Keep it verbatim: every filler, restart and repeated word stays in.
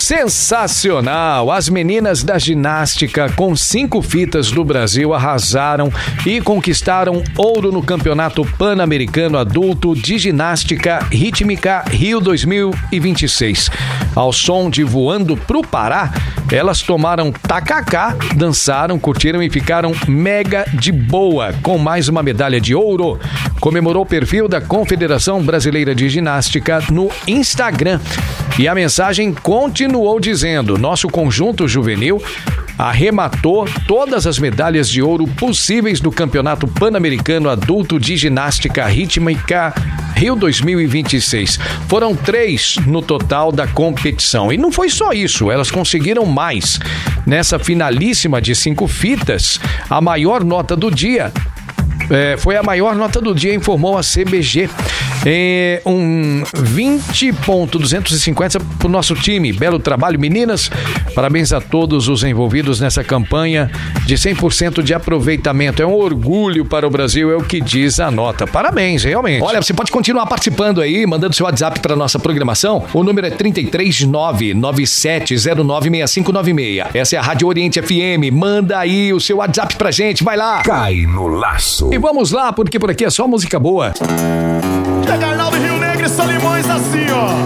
Sensacional! As meninas da ginástica com cinco fitas do Brasil arrasaram e conquistaram ouro no Campeonato Pan-Americano Adulto de Ginástica Rítmica Rio dois mil e vinte e seis. Ao som de Voando pro Pará, elas tomaram tacacá, dançaram, curtiram e ficaram mega de boa com mais uma medalha de ouro. Comemorou o perfil da Confederação Brasileira de Ginástica no Instagram. E a mensagem continuou dizendo: nosso conjunto juvenil arrematou todas as medalhas de ouro possíveis do Campeonato Pan-Americano Adulto de Ginástica Rítmica Rio dois mil e vinte e seis. Foram três no total da competição. E não foi só isso, elas conseguiram mais. Nessa finalíssima de cinco fitas, a maior nota do dia É, foi a maior nota do dia, informou a C B G. É, um vinte ponto duzentos e cinquenta para o nosso time. Belo trabalho, meninas. Parabéns a todos os envolvidos nessa campanha de cem por cento de aproveitamento. É um orgulho para o Brasil, é o que diz a nota. Parabéns, realmente. Olha, você pode continuar participando aí, mandando seu WhatsApp para nossa programação. O número é trinta e três, nove nove sete zero nove seis cinco nove seis. Essa é a Rádio Oriente F M. Manda aí o seu WhatsApp pra gente, vai lá. Cai no laço. E vamos lá, porque por aqui é só música boa. Carnaval do Rio Negro e Solimões assim, ó.